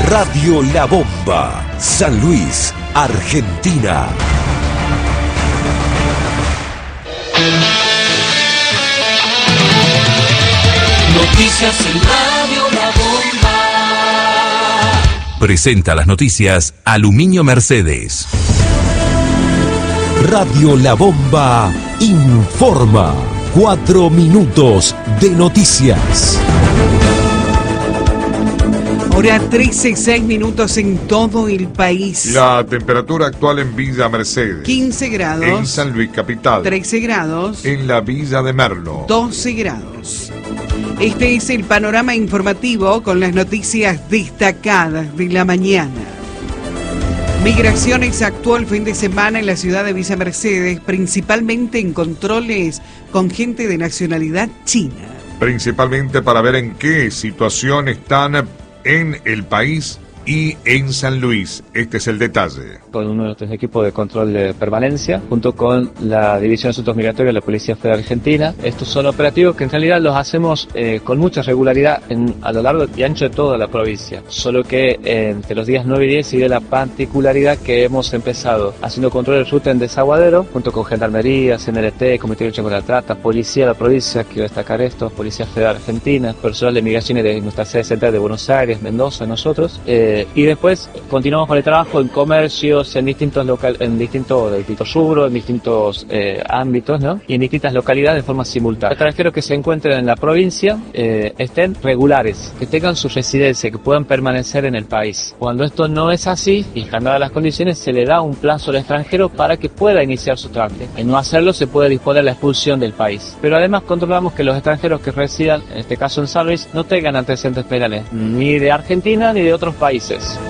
Radio La Bomba, San Luis, Argentina. Noticias en Radio La Bomba. Presenta las noticias Aluminio Mercedes. Radio La Bomba informa. 4 minutos de noticias. Hora 13:06 en todo el país. La temperatura actual en Villa Mercedes. 15 grados. En San Luis Capital. 13 grados. En la Villa de Merlo. 12 grados. Este es el panorama informativo con las noticias destacadas de la mañana. Migraciones actuó el fin de semana en la ciudad de Villa Mercedes, principalmente en controles con gente de nacionalidad china. Principalmente para ver en qué situación están en el país y en San Luis. Este es el detalle. Con uno de nuestros equipos de control de permanencia, junto con la División de Asuntos Migratorios de la Policía Federal Argentina. Estos son operativos que en realidad los hacemos con mucha regularidad a lo largo y ancho de toda la provincia. Solo que entre los días 9 y 10 sigue la particularidad que hemos empezado haciendo control de ruta en Desaguadero, junto con Gendarmería, CNLT, Comité de Lucha contra la Trata, Policía de la Provincia, quiero destacar esto, Policía Federal Argentina, personal de migraciones de nuestra sede central de Buenos Aires, Mendoza, nosotros. Y después continuamos con el trabajo en comercios, en distintos rubros, en distintos ámbitos, ¿no? Y en distintas localidades de forma simultánea. Los extranjeros que se encuentren en la provincia estén regulares, que tengan su residencia, que puedan permanecer en el país. Cuando esto no es así, y dadas las condiciones, se le da un plazo al extranjero para que pueda iniciar su trámite. En no hacerlo, se puede disponer la expulsión del país. Pero además controlamos que los extranjeros que residan, en este caso en San Luis, no tengan antecedentes penales, ni de Argentina ni de otros países.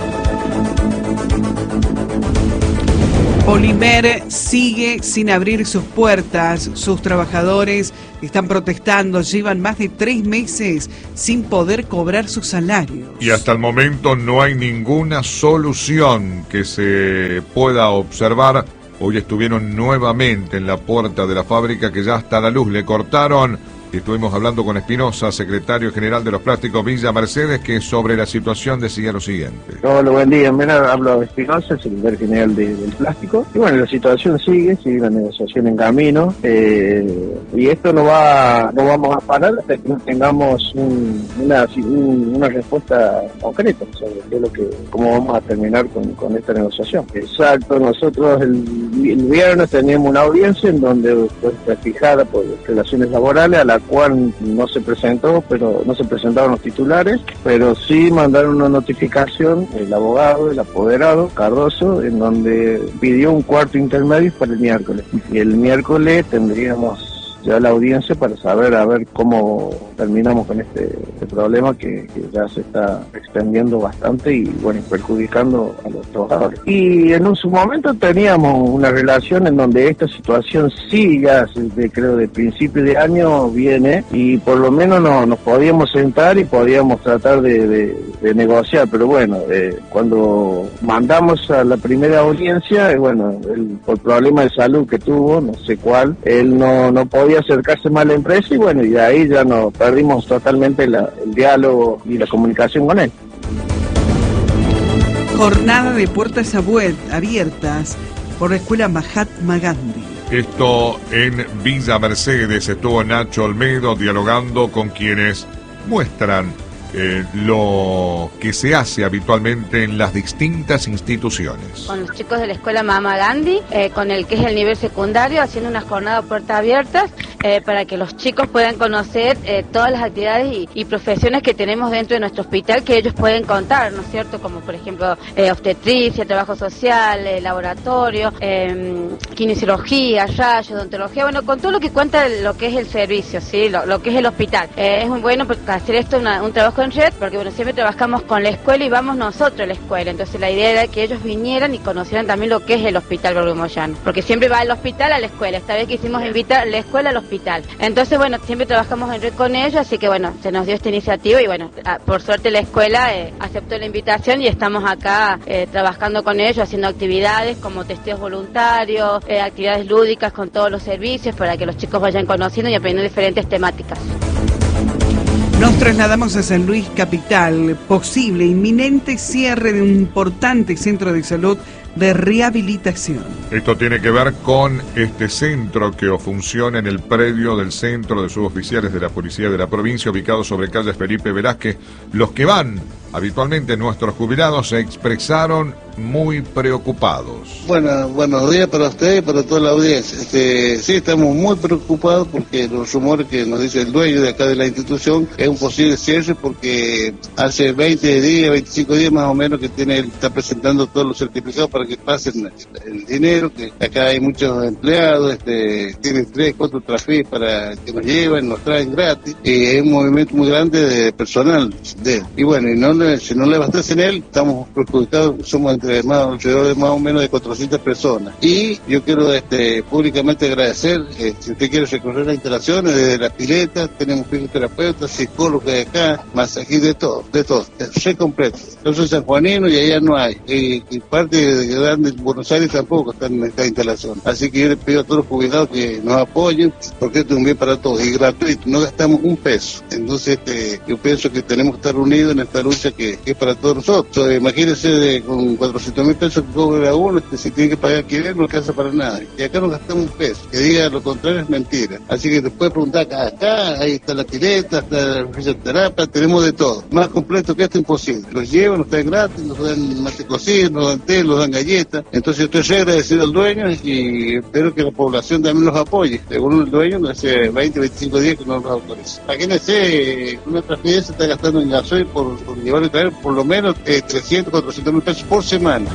Polimer sigue sin abrir sus puertas. Sus trabajadores están protestando, llevan más de 3 meses sin poder cobrar su salario. Y hasta el momento no hay ninguna solución que se pueda observar. Hoy estuvieron nuevamente en la puerta de la fábrica que ya hasta la luz le cortaron. Estuvimos hablando con Espinosa, secretario general de los Plásticos Villa Mercedes, que sobre la situación decía lo siguiente. Hola, buen día. Hablo de Espinosa, secretario general del Plástico. Y bueno, la situación sigue la negociación en camino. Y esto no vamos a parar hasta que no tengamos una respuesta concreta sobre cómo vamos a terminar con esta negociación. Exacto, nosotros el viernes teníamos una audiencia en donde fue fijada por relaciones laborales, a la cual no se presentaron los titulares, pero sí mandaron una notificación el abogado, el apoderado Cardoso, en donde pidió un cuarto intermedio para el miércoles. Y el miércoles tendríamos ya la audiencia para saber cómo terminamos con este problema que ya se está extendiendo bastante y bueno, perjudicando a los trabajadores. Y en su momento teníamos una relación en donde esta situación sí ya creo de principio de año viene y por lo menos nos podíamos sentar y podíamos tratar de negociar, pero bueno, cuando mandamos a la primera audiencia, bueno, por problema de salud que tuvo, no sé cuál, él no podía acercarse más a la empresa y bueno, y de ahí ya nos perdimos totalmente el diálogo y la comunicación con él. Jornada de puertas abiertas por la escuela Mahatma Gandhi. Esto en Villa Mercedes. Estuvo Nacho Olmedo dialogando con quienes muestran lo que se hace habitualmente en las distintas instituciones. Con los chicos de la escuela Mahatma Gandhi, con el que es el nivel secundario, haciendo una jornada de puertas abiertas para que los chicos puedan conocer todas las actividades y profesiones que tenemos dentro de nuestro hospital que ellos pueden contar, ¿no es cierto? Como por ejemplo obstetricia, trabajo social, laboratorio, kinesiología, rayos, odontología, bueno, con todo lo que cuenta lo que es el servicio, ¿sí? Lo que es el hospital. Es muy bueno porque hacer esto un trabajo en red, porque bueno, siempre trabajamos con la escuela y vamos nosotros a la escuela, entonces la idea era que ellos vinieran y conocieran también lo que es el hospital Gregorio Moyano, porque siempre va el hospital a la escuela, esta vez quisimos invitar la escuela al hospital, entonces bueno, siempre trabajamos en red con ellos, así que bueno, se nos dio esta iniciativa y bueno, por suerte la escuela aceptó la invitación y estamos acá trabajando con ellos, haciendo actividades como testeos voluntarios, actividades lúdicas con todos los servicios para que los chicos vayan conociendo y aprendiendo diferentes temáticas. Nos trasladamos a San Luis Capital. Posible inminente cierre de un importante centro de salud de rehabilitación. Esto tiene que ver con este centro que funciona en el predio del Centro de Suboficiales de la Policía de la Provincia, ubicado sobre calle Felipe Velázquez. Los que van habitualmente, nuestros jubilados, se expresaron muy preocupados. Bueno, buenos días para ustedes y para toda la audiencia. Sí, estamos muy preocupados porque los rumores que nos dice el dueño de acá de la institución es un posible cierre, porque hace 20 días, 25 días más o menos que está presentando todos los certificados para que pasen el dinero, que acá hay muchos empleados, tienen 3, 4 trafis para que nos lleven, nos traen gratis, y es un movimiento muy grande de personal de él. Y bueno, si no le bastase en él, estamos perjudicados, somos alrededor de más o menos de 400 personas. Y yo quiero públicamente agradecer, si usted quiere recorrer las instalaciones, desde las piletas, tenemos fisioterapeutas, psicólogos de acá, masajistas, de todo, re completo. Yo soy sanjuanino y allá no hay, y parte de Buenos Aires tampoco están en esta instalación. Así que yo le pido a todos los jubilados que nos apoyen, porque esto es un bien para todos, y gratuito, no gastamos un peso. Entonces yo pienso que tenemos que estar unidos en esta lucha que es para todos nosotros. Imagínense con 400.000 pesos que cobra uno, si tiene que pagar alquiler, no alcanza para nada. Y acá no gastamos un peso. Que diga lo contrario es mentira. Así que después preguntar acá, ahí está la pileta, está la fisioterapia, tenemos de todo. Más completo que esto imposible. Los llevan, nos traen gratis, nos dan mate cocido, nos dan té, nos dan galletas. Entonces yo estoy re agradecido al dueño y espero que la población también los apoye. Según el dueño, hace 20, 25 días que no los autoriza. Imagínense, una transferencia se está gastando en gasoil por llevar y traer por lo menos 300, 400.000 pesos por semana.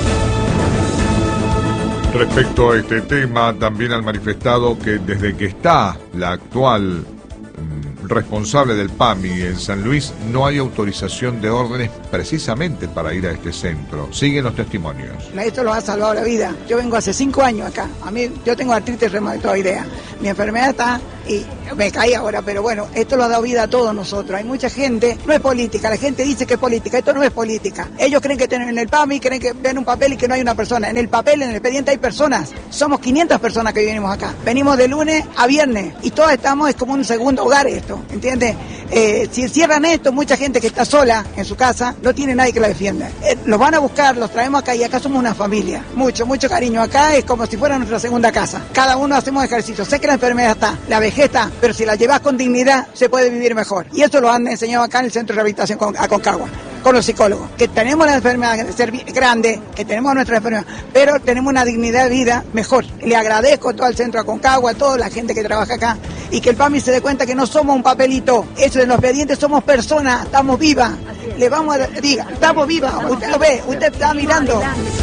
Respecto a este tema, también han manifestado que desde que está la actual responsable del PAMI en San Luis, no hay autorización de órdenes precisamente para ir a este centro. Siguen los testimonios. Esto nos ha salvado la vida. Yo vengo hace 5 años acá. Yo tengo artritis reumatoidea. Mi enfermedad está y me caí ahora, pero bueno, esto lo ha dado vida a todos nosotros. Hay mucha gente, no es política, la gente dice que es política, esto no es política. Ellos creen que tienen en el PAMI, creen que ven un papel y que no hay una persona. En el papel, en el expediente hay personas. Somos 500 personas que venimos acá. Venimos de lunes a viernes y todos estamos, es como un segundo hogar esto. ¿Entiendes? Si cierran esto, mucha gente que está sola en su casa, no tiene nadie que la defienda. Los van a buscar, los traemos acá y acá somos una familia. Mucho cariño. Acá es como si fuera nuestra segunda casa. Cada uno hacemos ejercicio. Sé que la enfermedad está, la vejez está, pero si la llevas con dignidad, se puede vivir mejor. Y eso lo han enseñado acá en el Centro de Rehabilitación Aconcagua, con los psicólogos. Que tenemos la enfermedad de ser grande, que tenemos nuestra enfermedad, pero tenemos una dignidad de vida mejor. Le agradezco a todo el Centro Aconcagua, a toda la gente que trabaja acá, y que el PAMI se dé cuenta que no somos un papelito. Eso de los expedientes, somos personas, estamos vivas. Le vamos a diga, estamos vivas. Usted lo ve, usted está mirando.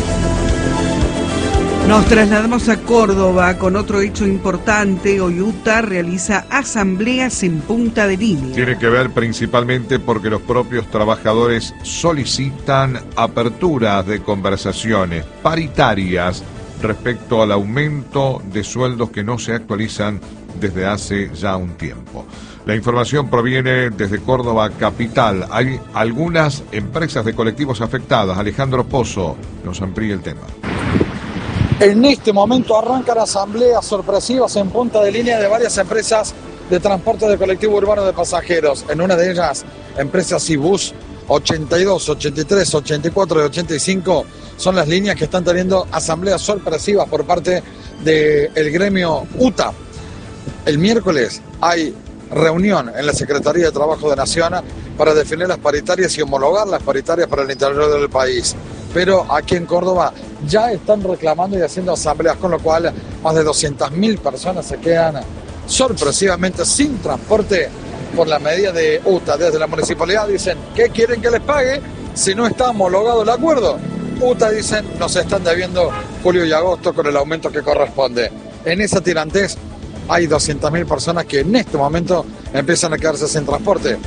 Nos trasladamos a Córdoba con otro hecho importante. Hoy UTA realiza asambleas en Punta de Línea. Tiene que ver principalmente porque los propios trabajadores solicitan aperturas de conversaciones paritarias respecto al aumento de sueldos que no se actualizan desde hace ya un tiempo. La información proviene desde Córdoba capital. Hay algunas empresas de colectivos afectadas. Alejandro Pozo nos amplía el tema. En este momento arrancan asambleas sorpresivas en Punta de Línea de varias empresas de transporte de colectivo urbano de pasajeros. En una de ellas, empresas Ibus 82, 83, 84 y 85 son las líneas que están teniendo asambleas sorpresivas por parte del gremio UTA. El miércoles hay reunión en la Secretaría de Trabajo de Nación para definir las paritarias y homologar las paritarias para el interior del país. Pero aquí en Córdoba ya están reclamando y haciendo asambleas, con lo cual más de 200.000 personas se quedan sorpresivamente sin transporte por la medida de UTA. Desde la municipalidad dicen, ¿qué quieren que les pague si no está homologado el acuerdo? UTA dicen, nos están debiendo julio y agosto con el aumento que corresponde. En esa tirantez hay 200.000 personas que en este momento empiezan a quedarse sin transporte.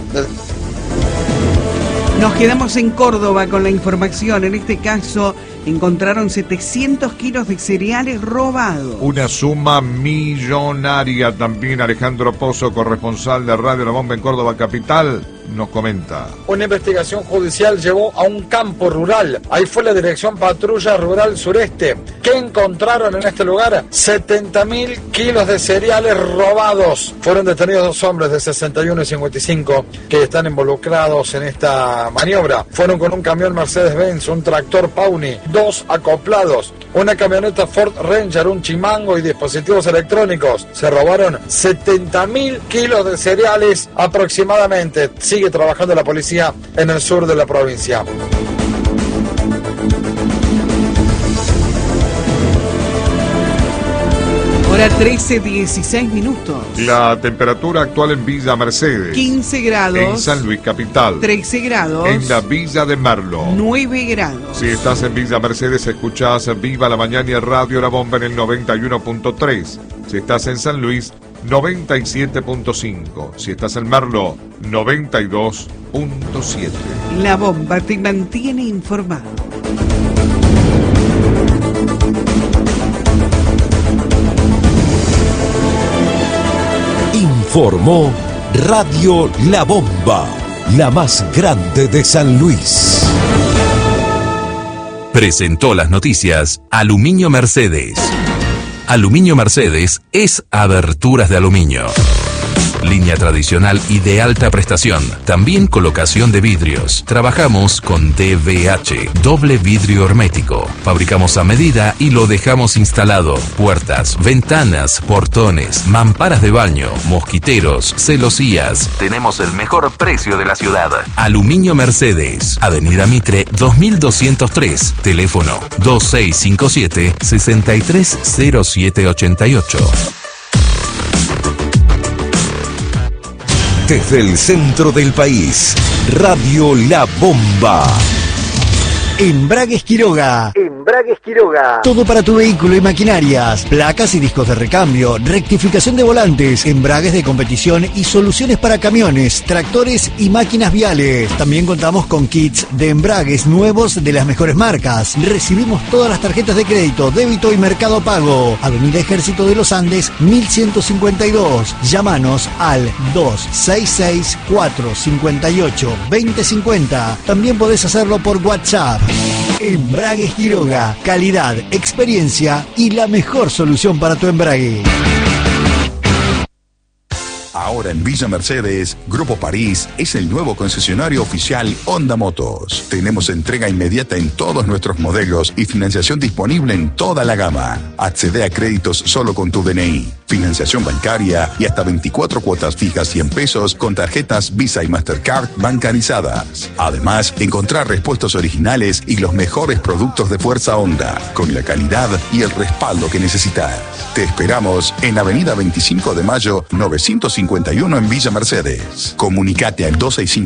Nos quedamos en Córdoba con la información. En este caso, encontraron 700 kilos de cereales robados. Una suma millonaria también. Alejandro Pozo, corresponsal de Radio La Bomba en Córdoba capital. nos comenta. Una investigación judicial llevó a un campo rural. Ahí fue la Dirección Patrulla Rural Sureste. ¿Qué encontraron en este lugar? 70.000 kilos de cereales robados. Fueron detenidos 2 hombres de 61 y 55 que están involucrados en esta maniobra. Fueron con un camión Mercedes-Benz, un tractor Pauni, 2 acoplados, una camioneta Ford Ranger, un chimango y dispositivos electrónicos. Se robaron 70.000 kilos de cereales aproximadamente. Sigue trabajando la policía en el sur de la provincia. Hora 13:16. La temperatura actual en Villa Mercedes. 15 grados. En San Luis Capital. 13 grados. En la Villa de Merlo. 9 grados. Si estás en Villa Mercedes, escuchás Viva la Mañana y Radio La Bomba en el 91.3. Si estás en San Luis, 97.5. Si estás en Merlo, 92.7. La Bomba te mantiene informado. Informó Radio La Bomba, la más grande de San Luis. Presentó las noticias Aluminio Mercedes. Aluminio Mercedes es aberturas de aluminio. Línea tradicional y de alta prestación. También colocación de vidrios. Trabajamos con DVH, doble vidrio hermético. Fabricamos a medida y lo dejamos instalado. Puertas, ventanas, portones, mamparas de baño, mosquiteros, celosías. Tenemos el mejor precio de la ciudad. Aluminio Mercedes. Avenida Mitre 2203. Teléfono 2657-630788. Desde el centro del país, Radio La Bomba. Embragues Quiroga. Embragues Quiroga. Todo para tu vehículo y maquinarias, placas y discos de recambio, rectificación de volantes, embragues de competición y soluciones para camiones, tractores y máquinas viales. También contamos con kits de embragues nuevos de las mejores marcas. Recibimos todas las tarjetas de crédito, débito y mercado pago. Avenida Ejército de los Andes, 1152. Llámanos al 266-458-2050. También podés hacerlo por WhatsApp. Embragues Quiroga, calidad, experiencia y la mejor solución para tu embrague. Ahora en Villa Mercedes, Grupo París es el nuevo concesionario oficial Honda Motos. Tenemos entrega inmediata en todos nuestros modelos y financiación disponible en toda la gama. Accede a créditos solo con tu DNI, financiación bancaria y hasta 24 cuotas fijas 100 pesos con tarjetas Visa y Mastercard bancarizadas. Además, encontrar repuestos originales y los mejores productos de fuerza Honda, con la calidad y el respaldo que necesitas. Te esperamos en Avenida 25 de Mayo, 951 en Villa Mercedes. Comunicate al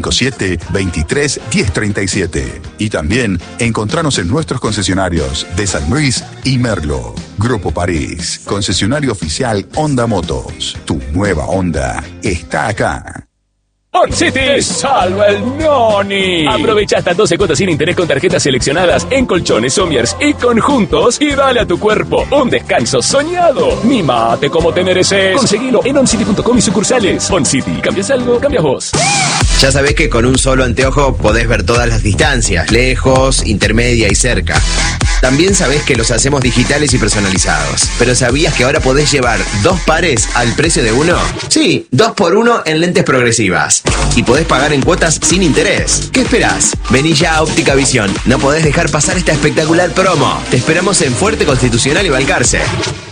2657-231037. Y también encontranos en nuestros concesionarios de San Luis y Merlo. Grupo París, concesionario oficial Honda Motos. Tu nueva Honda está acá. OnCity, salva el noni. Aprovecha hasta 12 cuotas sin interés con tarjetas seleccionadas en colchones, sommiers y conjuntos y dale a tu cuerpo un descanso soñado. Mimate como te mereces. Conseguilo en oncity.com y sucursales. OnCity, ¿cambias algo? Cambias vos. Ya sabés que con un solo anteojo podés ver todas las distancias, lejos, intermedia y cerca. También sabés que los hacemos digitales y personalizados. ¿Pero sabías que ahora podés llevar 2 pares al precio de uno? Sí, 2x1 en lentes progresivas. Y podés pagar en cuotas sin interés. ¿Qué esperás? Vení ya a Óptica Visión. No podés dejar pasar esta espectacular promo. Te esperamos en Fuerte, Constitucional y Balcarce.